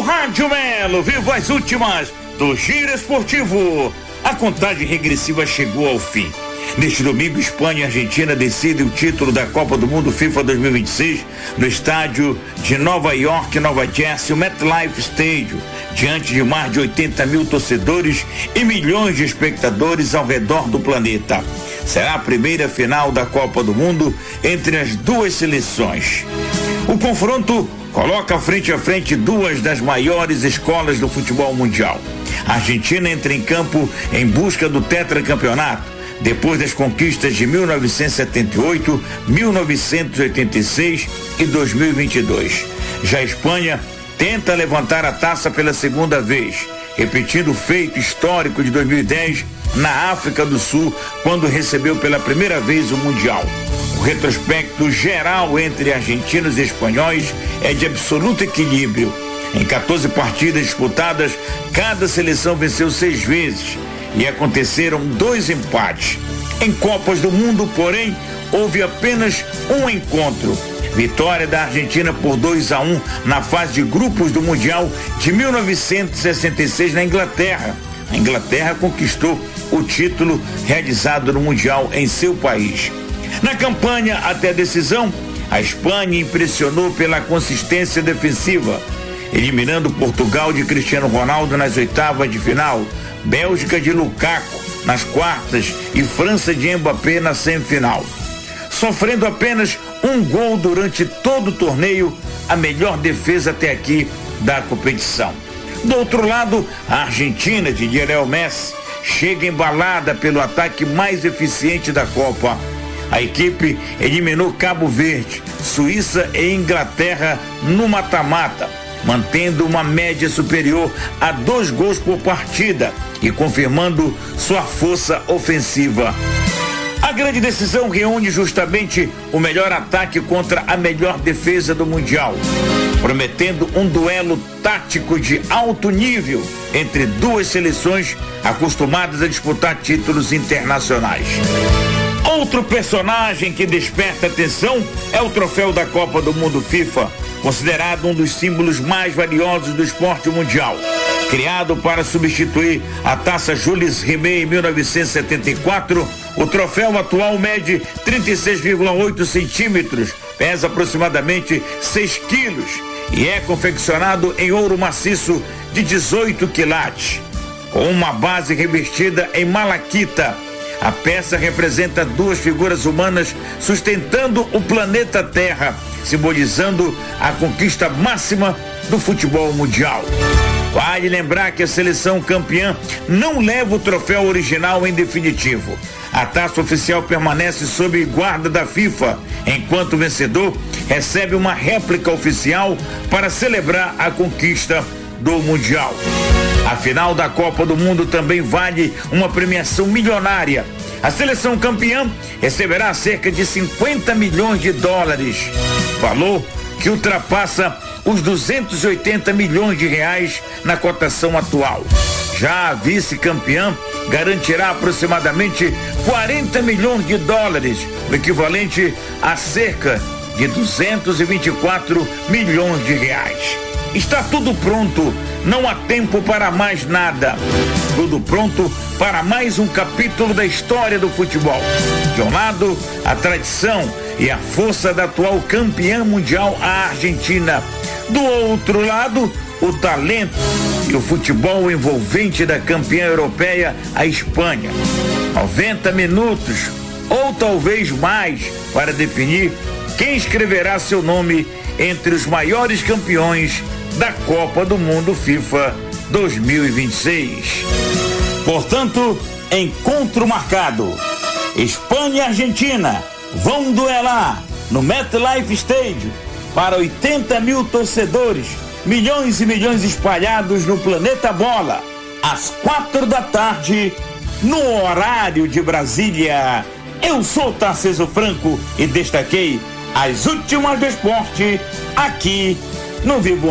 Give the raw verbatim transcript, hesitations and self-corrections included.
Rádio Melo, vivo as últimas do Giro Esportivo. A contagem regressiva chegou ao fim. Neste domingo, Espanha e Argentina decidem o título da Copa do Mundo FIFA dois mil e vinte e seis no estádio de Nova York, Nova Jersey, o MetLife Stadium, diante de mais de oitenta mil torcedores e milhões de espectadores ao redor do planeta. Será a primeira final da Copa do Mundo entre as duas seleções. O confronto coloca frente a frente duas das maiores escolas do futebol mundial. A Argentina entra em campo em busca do tetracampeonato, depois das conquistas de mil novecentos e setenta e oito, mil novecentos e oitenta e seis e dois mil e vinte e dois. Já a Espanha tenta levantar a taça pela segunda vez, repetindo o feito histórico de dois mil e dez na África do Sul, quando recebeu pela primeira vez o Mundial. O retrospecto geral entre argentinos e espanhóis é de absoluto equilíbrio. Em quatorze partidas disputadas, cada seleção venceu seis vezes e aconteceram dois empates. Em Copas do Mundo, porém, houve apenas um encontro. Vitória da Argentina por dois a um na fase de grupos do Mundial de mil novecentos e sessenta e seis na Inglaterra. A Inglaterra conquistou o título realizado no Mundial em seu país. Na campanha até a decisão, a Espanha impressionou pela consistência defensiva, eliminando Portugal de Cristiano Ronaldo nas oitavas de final, Bélgica de Lukaku nas quartas e França de Mbappé na semifinal. Sofrendo apenas um gol durante todo o torneio, a melhor defesa até aqui da competição. Do outro lado, a Argentina de Lionel Messi chega embalada pelo ataque mais eficiente da Copa. A equipe eliminou Cabo Verde, Suíça e Inglaterra no mata-mata, mantendo uma média superior a dois gols por partida e confirmando sua força ofensiva. A grande decisão reúne justamente o melhor ataque contra a melhor defesa do Mundial, prometendo um duelo tático de alto nível entre duas seleções acostumadas a disputar títulos internacionais. Outro personagem que desperta atenção é o troféu da Copa do Mundo FIFA, considerado um dos símbolos mais valiosos do esporte mundial. Criado para substituir a taça Jules Rimet em mil novecentos e setenta e quatro, o troféu atual mede trinta e seis vírgula oito centímetros, pesa aproximadamente seis quilos e é confeccionado em ouro maciço de dezoito quilates, com uma base revestida em malaquita. A peça representa duas figuras humanas sustentando o planeta Terra, simbolizando a conquista máxima do futebol mundial. Vale lembrar que a seleção campeã não leva o troféu original em definitivo. A taça oficial permanece sob guarda da FIFA, enquanto o vencedor recebe uma réplica oficial para celebrar a conquista do Mundial. A final da Copa do Mundo também vale uma premiação milionária. A seleção campeã receberá cerca de cinquenta milhões de dólares, valor que ultrapassa os duzentos e oitenta milhões de reais na cotação atual. Já a vice-campeã garantirá aproximadamente quarenta milhões de dólares, o equivalente a cerca de duzentos e vinte e quatro milhões de reais. Está tudo pronto, não há tempo para mais nada. Tudo pronto para mais um capítulo da história do futebol. De um lado, a tradição e a força da atual campeã mundial, a Argentina. Do outro lado, o talento e o futebol envolvente da campeã europeia, a Espanha. noventa minutos, ou talvez mais, para definir quem escreverá seu nome entre os maiores campeões da Copa do Mundo FIFA dois mil e vinte e seis. Portanto, encontro marcado. Espanha e Argentina vão duelar no MetLife Stadium para oitenta mil torcedores, milhões e milhões espalhados no planeta Bola, às quatro da tarde, no horário de Brasília. Eu sou Tarcísio Franco e destaquei as últimas do esporte aqui no Vivo